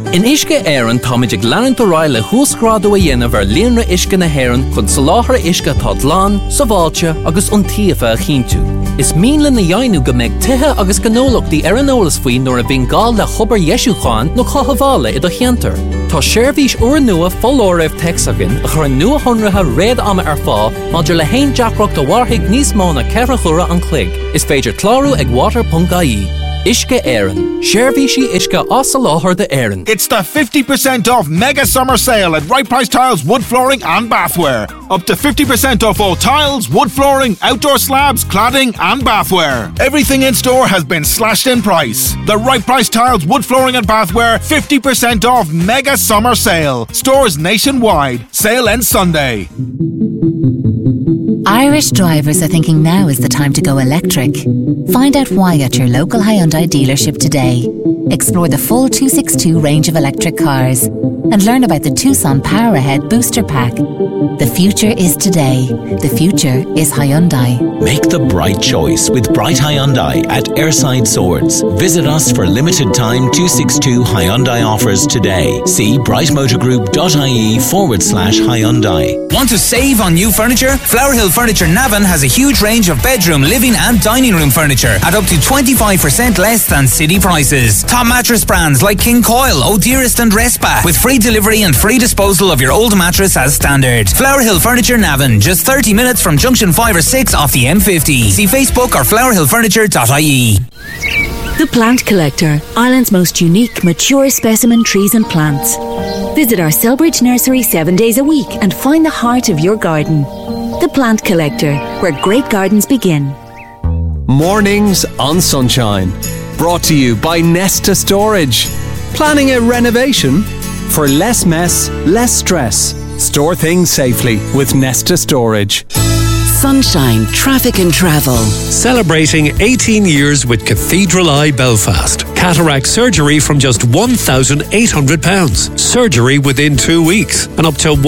In Uisce Éireann táid ag leanann do ráil le húsgrádú a dhéanamh ar líonra Uisce na hÉireann chun soláthar Uisce tá dlán, sa bháilte agus iontaofa a chinntiú. Is míle na dhéanú go mbeidh tithe agus gnólachtaí ar an eolas faoin nuair a bhíonn gá le chobar Ieisúcháin nó chothabhála i do cheantar. Tá séirbhís uair nua follóireamh texagan a chur nua honratha réad ama ar fá maidir le haon deacracht a bharthaigh níos mó na ceithre chura an chloig. Is féidir clárú ag water.ie. Uisce Éireann. Séirbhísí Uisce as a láthair de Éireann. It's the 50% off mega summer sale at Right Price Tiles, wood flooring and bathware. Up to 50% off all tiles, wood flooring, outdoor slabs, cladding and bathware. Everything in store has been slashed in price. The Right Price Tiles, wood flooring and bathware 50% off mega summer sale. Stores nationwide. Sale ends Sunday. Irish drivers are thinking now is the time to go electric. Find out why at your local Hyundai dealership today. Explore the full 262 range of electric cars and learn about the Tucson Power Ahead Booster Pack. The future is today. The future is Hyundai. Make the bright choice with Bright Hyundai at Airside Swords. Visit us for limited time 262 Hyundai offers today. See brightmotorgroup.ie/Hyundai. Want to save on new furniture? Flower Hill Furniture Navan has a huge range of bedroom, living and dining room furniture at up to 25% less than city prices. Top mattress brands like King Coil, O'Dearest and Restback with free delivery and free disposal of your old mattress as standard. Flower Hill Furniture Navan, just 30 minutes from junction 5 or 6 off the M50. See Facebook or flowerhillfurniture.ie. The Plant Collector, Ireland's most unique, mature specimen trees and plants. Visit our Selbridge nursery 7 days a week and find the heart of your garden. The Plant Collector, where great gardens begin. Mornings on Sunshine. Brought to you by Nesta Storage. Planning a renovation? For less mess, less stress. Store things safely with Nesta Storage. Sunshine Traffic and Travel. Celebrating 18 years with Cathedral Eye Belfast. Cataract surgery from just £1,800. Surgery within 2 weeks. And up to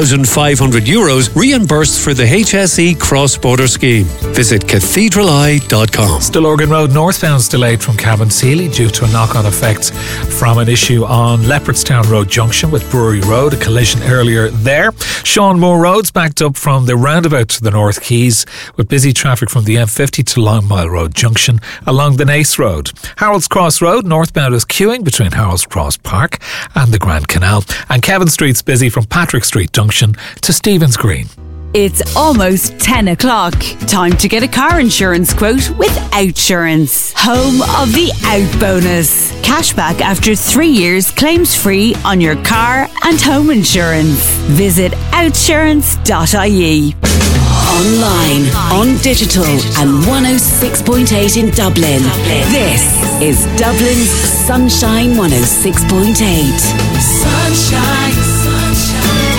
€1,500 reimbursed for the HSE cross-border scheme. Visit cathedraleye.com. Stillorgan Road northbound is delayed from Cavan Sealy due to a knock-on effect from an issue on Leopardstown Road junction with Brewery Road. A collision earlier there. Sean Moore Road's backed up from the roundabout to the North Keys with busy traffic from the M50 to Longmile Road junction along the Nace Road. Harold's Cross Road northbound is queuing between Harold's Cross Park and the Grand Canal, and Kevin Street's busy from Patrick Street junction to Stephen's Green. It's almost 10 o'clock. Time to get a car insurance quote with Outsurance. Home of the Out Bonus. Cashback after 3 years, claims free on your car and home insurance. Visit outsurance.ie. Online, on digital and 106.8 in Dublin. This is Dublin's Sunshine 106.8. Sunshine, sunshine,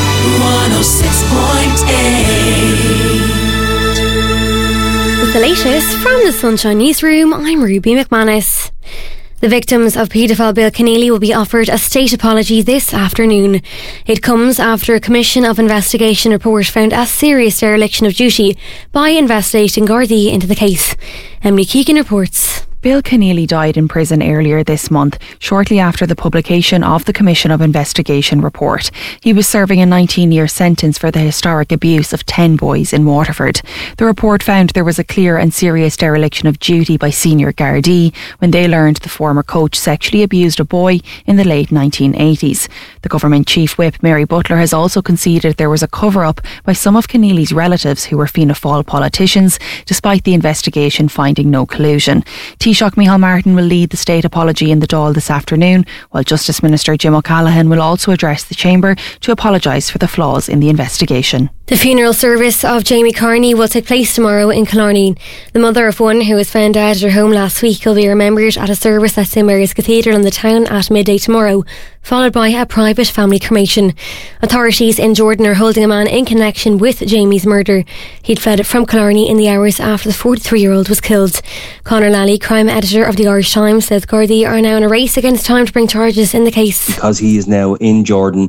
106.8. With the latest from the Sunshine Newsroom, I'm Ruby McManus. The victims of paedophile Bill Keneally will be offered a state apology this afternoon. It comes after a Commission of Investigation report found a serious dereliction of duty by investigating Gardaí into the case. Emily Keegan reports. Bill Keneally died in prison earlier this month, shortly after the publication of the Commission of Investigation report. He was serving a 19-year sentence for the historic abuse of 10 boys in Waterford. The report found there was a clear and serious dereliction of duty by senior Gardaí when they learned the former coach sexually abused a boy in the late 1980s. The government chief whip, Mary Butler, has also conceded there was a cover-up by some of Keneally's relatives who were Fianna Fáil politicians, despite the investigation finding no collusion. Taoiseach Micheál Martin will lead the state apology in the Dáil this afternoon, while Justice Minister Jim O'Callaghan will also address the Chamber to apologise for the flaws in the investigation. The funeral service of Jamie Carney will take place tomorrow in Killarney. The mother of one who was found dead at her home last week will be remembered at a service at St Mary's Cathedral in the town at midday tomorrow, followed by a private family cremation. Authorities in Jordan are holding a man in connection with Jamie's murder. He'd fled from Killarney in the hours after the 43-year-old was killed. Conor Lally, crime editor of the Irish Times, says Gardaí are now in a race against time to bring charges in the case. Because he is now in Jordan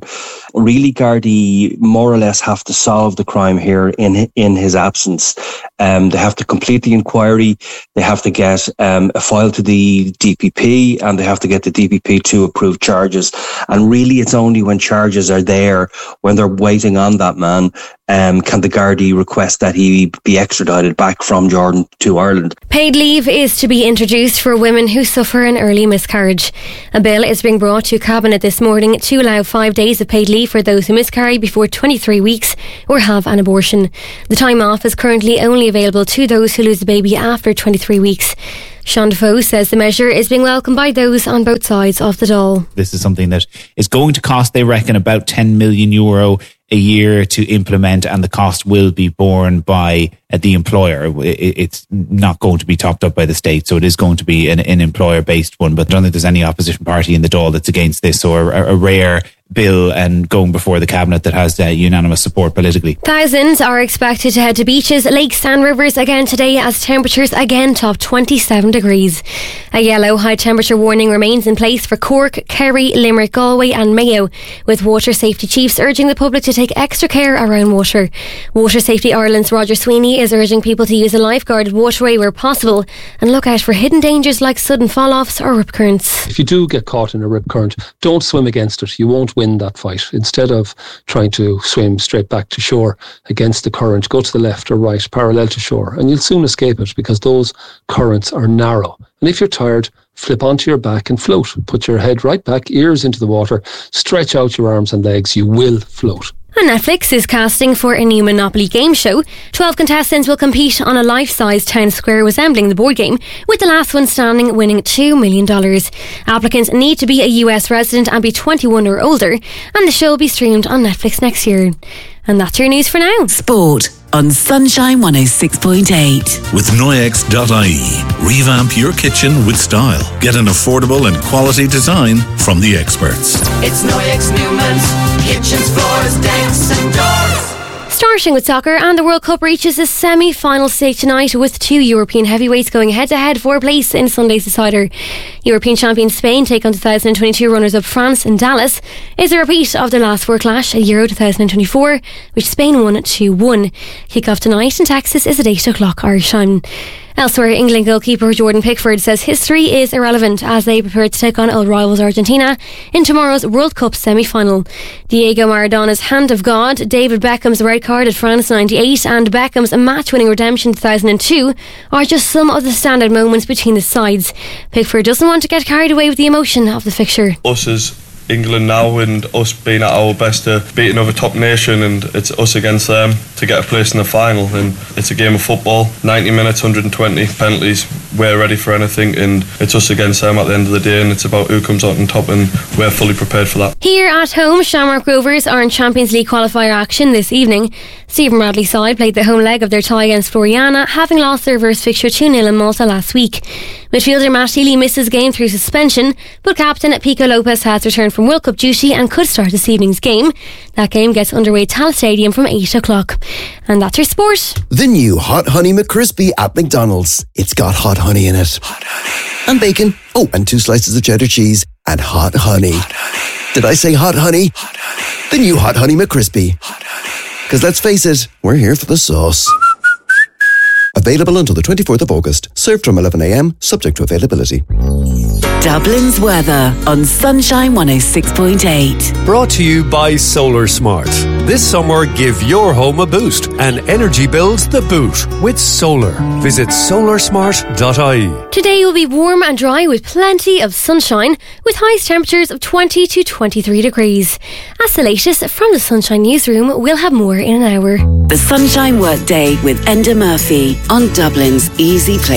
Really, Gardaí more or less have to solve the crime here in his absence. They have to complete the inquiry, they have to get a file to the DPP, and they have to get the DPP to approve charges. And really, it's only when charges are there, when they're waiting on that man, can the Gardaí request that he be extradited back from Jordan to Ireland. Paid leave is to be introduced for women who suffer an early miscarriage. A bill is being brought to Cabinet this morning to allow 5 days of paid leave for those who miscarry before 23 weeks or have an abortion. The time off is currently only available to those who lose a baby after 23 weeks. Sean Defoe says the measure is being welcomed by those on both sides of the Dáil. This is something that is going to cost, they reckon, about €10 million a year to implement, and the cost will be borne by the employer. It's not going to be topped up by the state, so it is going to be an employer-based one. But I don't think there's any opposition party in the Dáil that's against this, or a rare bill and going before the Cabinet that has unanimous support politically. Thousands are expected to head to beaches, lakes and rivers again today as temperatures again top 27 degrees. A yellow high temperature warning remains in place for Cork, Kerry, Limerick, Galway and Mayo, with water safety chiefs urging the public to take extra care around water. Water Safety Ireland's Roger Sweeney is urging people to use a lifeguarded waterway where possible and look out for hidden dangers like sudden fall-offs or rip currents. If you do get caught in a rip current, don't swim against it. You won't win that fight. Instead of trying to swim straight back to shore against the current, go to the left or right, parallel to shore, and you'll soon escape it because those currents are narrow. And if you're tired, flip onto your back and float. Put your head right back, ears into the water, stretch out your arms and legs. You will float. And Netflix is casting for a new Monopoly game show. 12 contestants will compete on a life-size town square resembling the board game, with the last one standing winning $2 million. Applicants need to be a US resident and be 21 or older, and the show will be streamed on Netflix next year. And that's your news for now. Sport on Sunshine 106.8. With Noyex.ie. Revamp your kitchen with style. Get an affordable and quality design from the experts. It's Noyex Newman's kitchens, floors, decks and doors. Starting with soccer, and the World Cup reaches a semi-final stage tonight with two European heavyweights going head-to-head for a place in Sunday's decider. European champions Spain take on 2022 runners-up France in Dallas. It's a repeat of their last four clash at Euro 2024, which Spain won 2-1. Kick-off tonight in Texas is at 8 o'clock Irish time. Elsewhere, England goalkeeper Jordan Pickford says history is irrelevant as they prepare to take on old rivals Argentina in tomorrow's World Cup semi-final. Diego Maradona's hand of God, David Beckham's red card at France 98 and Beckham's match-winning redemption 2002 are just some of the standout moments between the sides. Pickford doesn't want to get carried away with the emotion of the fixture. Us as England now, and us being at our best to beat another top nation, and it's us against them to get a place in the final, and it's a game of football. 90 minutes, 120 penalties, we're ready for anything, and it's us against them at the end of the day, and it's about who comes out on top, and we're fully prepared for that. Here at home, Shamrock Rovers are in Champions League qualifier action this evening. Stephen Bradley's side played the home leg of their tie against Floriana, having lost their reverse fixture 2-0 in Malta last week. Midfielder Matt Healy misses the game through suspension, but captain Pico Lopez has returned from World Cup duty and could start this evening's game. That game gets underway at Tal Stadium from 8 o'clock. And that's your sport. The new Hot Honey McCrispy at McDonald's. It's got hot honey in it. Hot honey. And bacon. Oh, and 2 slices of cheddar cheese. And hot honey. Hot honey. Did I say hot honey? Hot honey. The new Hot Honey McCrispy. Hot honey. Because let's face it, we're here for the sauce. Available until the 24th of August. Served from 11 a.m, subject to availability. Dublin's weather on Sunshine 106.8. Brought to you by Solar Smart. This summer, give your home a boost and energy bills the boot with solar. Visit solarsmart.ie. Today will be warm and dry with plenty of sunshine, with highest temperatures of 20 to 23 degrees. As the latest from the Sunshine Newsroom, we'll have more in an hour. The Sunshine Workday with Enda Murphy on Dublin's Easy Place.